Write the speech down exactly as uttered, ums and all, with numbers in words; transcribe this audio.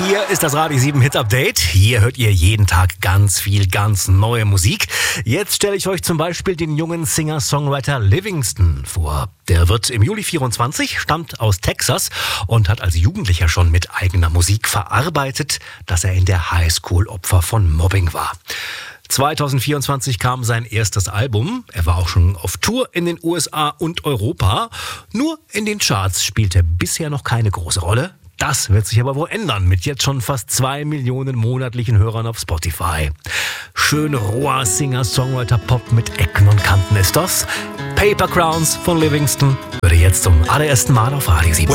Hier ist das Radio sieben Hit Update. Hier hört ihr jeden Tag ganz viel, ganz neue Musik. Jetzt stelle ich euch zum Beispiel den jungen Singer-Songwriter Livingston vor. Der wird im Juli vierundzwanzig, stammt aus Texas und hat als Jugendlicher schon mit eigener Musik verarbeitet, dass er in der Highschool Opfer von Mobbing war. zwanzig vierundzwanzig kam sein erstes Album. Er war auch schon auf Tour in den U S A und Europa. Nur in den Charts spielt er bisher noch keine große Rolle. Das wird sich aber wohl ändern mit jetzt schon fast zwei Millionen monatlichen Hörern auf Spotify. Schön roher Singer-Songwriter-Pop mit Ecken und Kanten ist das. Paper Crowns von Livingston würde jetzt zum allerersten Mal auf Radio sieben.